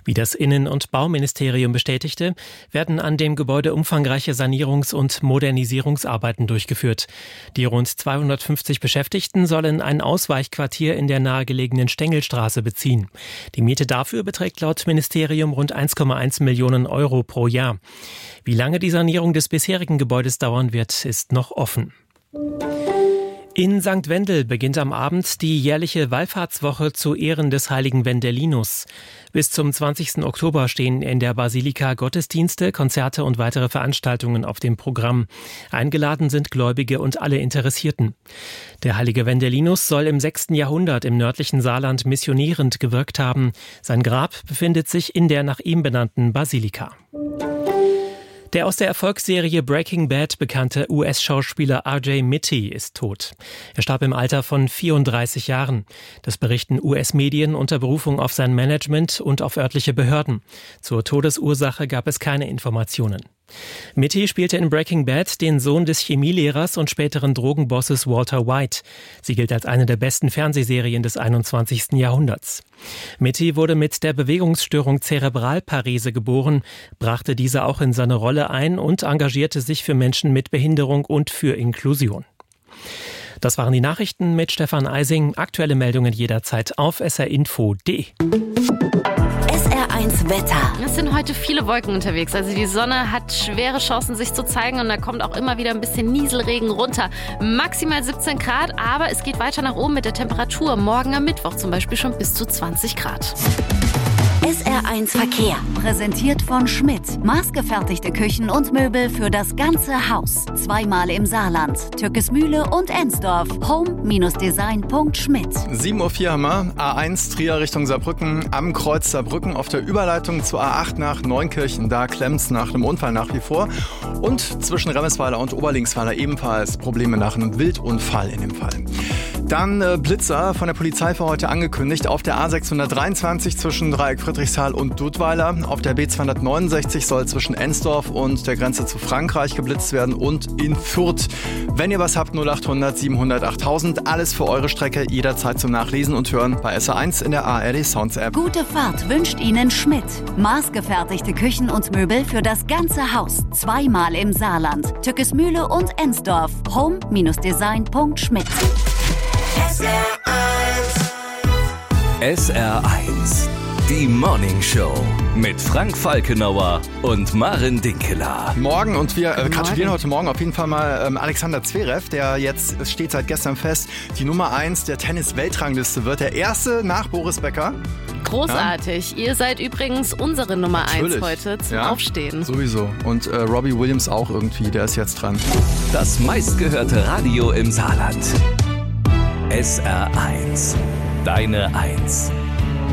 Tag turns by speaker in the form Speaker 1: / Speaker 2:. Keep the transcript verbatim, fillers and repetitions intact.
Speaker 1: Wie das Innen- und Bauministerium bestätigte, werden an dem Gebäude umfangreiche Sanierungs- und Modernisierungsarbeiten durchgeführt. Die rund zweihundertfünfzig Beschäftigten sollen ein Ausweichquartier in der nahegelegenen Stengelstraße beziehen. Die Miete dafür beträgt laut Ministerium rund eins Komma eins Millionen Euro pro Jahr. Wie lange die Sanierung des bisherigen Gebäudes dauern wird, ist noch offen. In Sankt Wendel beginnt am Abend die jährliche Wallfahrtswoche zu Ehren des heiligen Wendelinus. Bis zum zwanzigsten Oktober stehen in der Basilika Gottesdienste, Konzerte und weitere Veranstaltungen auf dem Programm. Eingeladen sind Gläubige und alle Interessierten. Der heilige Wendelinus soll im sechsten Jahrhundert im nördlichen Saarland missionierend gewirkt haben. Sein Grab befindet sich in der nach ihm benannten Basilika. Der aus der Erfolgsserie Breaking Bad bekannte U S-Schauspieler R J Mitte ist tot. Er starb im Alter von vierunddreißig Jahren. Das berichten U S-Medien unter Berufung auf sein Management und auf örtliche Behörden. Zur Todesursache gab es keine Informationen. Mitte spielte in Breaking Bad den Sohn des Chemielehrers und späteren Drogenbosses Walter White. Sie gilt als eine der besten Fernsehserien des einundzwanzigsten Jahrhunderts. Mitte wurde mit der Bewegungsstörung Zerebralparese geboren, brachte diese auch in seine Rolle ein und engagierte sich für Menschen mit Behinderung und für Inklusion. Das waren die Nachrichten mit Stefan Eising. Aktuelle Meldungen jederzeit auf s r info punkt d e.
Speaker 2: S R eins Wetter.
Speaker 3: Es sind heute viele Wolken unterwegs. Also die Sonne hat schwere Chancen, sich zu zeigen. Und da kommt auch immer wieder ein bisschen Nieselregen runter. Maximal siebzehn Grad, aber es geht weiter nach oben mit der Temperatur. Morgen am Mittwoch zum Beispiel schon bis zu zwanzig Grad.
Speaker 2: S R eins Verkehr. Präsentiert von Schmidt. Maßgefertigte Küchen und Möbel für das ganze Haus. Zweimal im Saarland. Türkesmühle und Ensdorf. home Design Punkt schmidt.
Speaker 4: sieben Uhr vier haben wir. A eins Trier Richtung Saarbrücken. Am Kreuz Saarbrücken auf der Überleitung zur A acht nach Neunkirchen. Da klemmt's nach einem Unfall nach wie vor. Und zwischen Remesweiler und Oberlingsweiler ebenfalls Probleme nach einem Wildunfall in dem Fall. Dann äh, Blitzer von der Polizei für heute angekündigt auf der A sechshundertdreiundzwanzig zwischen Dreieck Friedrichsthal und Dudweiler. Auf der B zweihundertneunundsechzig soll zwischen Ensdorf und der Grenze zu Frankreich geblitzt werden und in Fürth. Wenn ihr was habt, null achthundert siebenhundert achttausend. Alles für eure Strecke, jederzeit zum Nachlesen und Hören bei S R eins in der A R D Sounds App.
Speaker 2: Gute Fahrt wünscht Ihnen Schmidt. Maßgefertigte Küchen und Möbel für das ganze Haus. Zweimal im Saarland. Türkesmühle und Ensdorf. home Design Punkt schmidt.
Speaker 5: S R eins.
Speaker 6: S R eins. Die Morning Show mit Frank Falkenauer und Maren Dinkeler.
Speaker 4: Morgen und wir äh, gratulieren heute Morgen auf jeden Fall mal ähm, Alexander Zverev, der jetzt, es steht seit gestern fest, die Nummer eins der Tennis-Weltrangliste wird. Der erste nach Boris Becker.
Speaker 3: Großartig. Ja. Ihr seid übrigens unsere Nummer eins heute zum
Speaker 4: ja,
Speaker 3: Aufstehen.
Speaker 4: Sowieso. Und äh, Robbie Williams auch irgendwie, der ist jetzt dran.
Speaker 6: Das meistgehörte Radio im Saarland. S R eins. Deine Eins.